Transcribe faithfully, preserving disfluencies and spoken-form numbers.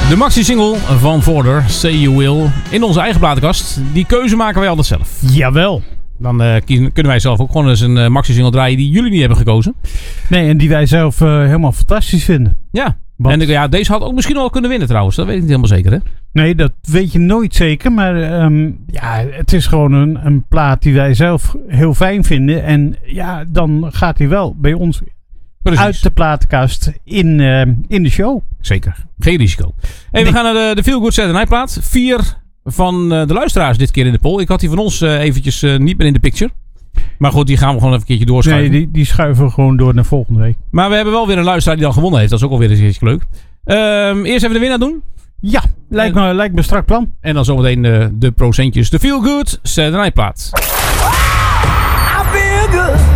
De maxi-single van Vorder, Say You Will, in onze eigen platenkast. Die keuze maken wij altijd zelf. Jawel. Dan uh, kiezen, kunnen wij zelf ook gewoon eens een uh, maxi-single draaien die jullie niet hebben gekozen. Nee, en die wij zelf uh, helemaal fantastisch vinden. Ja. Want... En uh, ja, deze had ook misschien wel kunnen winnen trouwens. Dat weet ik niet helemaal zeker, hè? Nee, dat weet je nooit zeker. Maar um, ja, het is gewoon een, een plaat die wij zelf heel fijn vinden. En ja, dan gaat hij wel bij ons Precies. uit de platenkast in, uh, in de show. Zeker. Geen risico. Hey, we nee. gaan naar de, de Feel Good Saturday Night plaat. Vier van uh, de luisteraars dit keer in de poll. Ik had die van ons uh, eventjes uh, niet meer in de picture. Maar goed, die gaan we gewoon even een keertje doorschuiven. Nee, die, die schuiven we gewoon door naar volgende week. Maar we hebben wel weer een luisteraar die dan gewonnen heeft. Dat is ook alweer eens leuk. Um, eerst even de winnaar doen. Ja, lijkt me, lijkt me een strak plan. En dan zometeen uh, de procentjes. De Feel Good Saturday Night plaat. I feel good.